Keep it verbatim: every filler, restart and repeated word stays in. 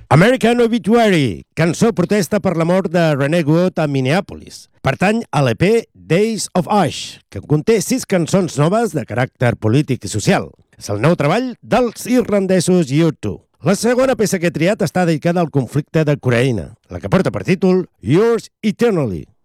American Obituary, cançó protesta per la mort de René Good a Minneapolis. Pertany a l'E P Days of Ash, que conté sis cançons noves de caràcter polític i social. És el nou treball dels irlandesos U dos. La segona peça que he triat està dedicada al conflicte de Ucraïna, la que porta per títol Yours Eternally.